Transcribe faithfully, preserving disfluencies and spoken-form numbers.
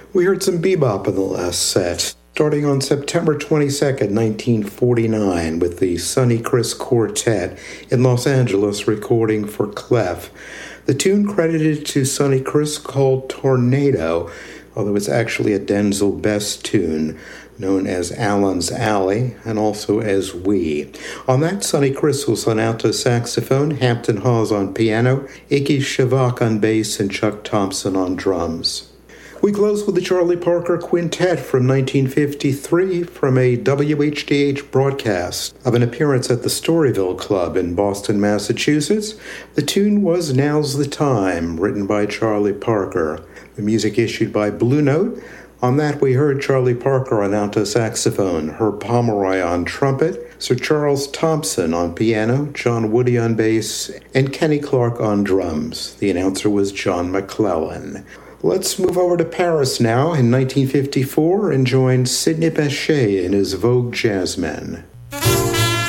We heard some bebop in the last set, starting on September twenty-second, nineteen forty-nine, with the Sonny Criss Quartet in Los Angeles recording for Clef. The tune credited to Sonny Criss called Tornado, although it's actually a Denzel Best tune, known as Allen's Alley, and also as We. On that, Sonny Criss was on alto saxophone, Hampton Hawes on piano, Iggy Shavak on bass, and Chuck Thompson on drums. We close with the Charlie Parker Quintet from nineteen fifty-three from a W H D H broadcast of an appearance at the Storyville Club in Boston, Massachusetts. The tune was Now's the Time, written by Charlie Parker. The music issued by Blue Note. On that, we heard Charlie Parker on alto saxophone, Herb Pomeroy on trumpet, Sir Charles Thompson on piano, John Woody on bass, and Kenny Clark on drums. The announcer was John McClellan. Let's move over to Paris now in nineteen fifty-four and join Sidney Bechet in his Vogue Jazzmen.